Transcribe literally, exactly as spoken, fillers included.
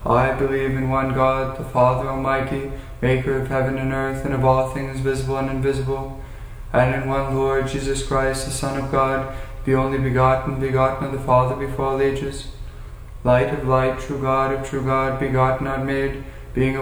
I believe in one God, the Father Almighty, maker of heaven and earth, and of all things visible and invisible, and in one Lord Jesus Christ, the Son of God, the only begotten, begotten of the Father before all ages, light of light, true God of true God, begotten, not made, being of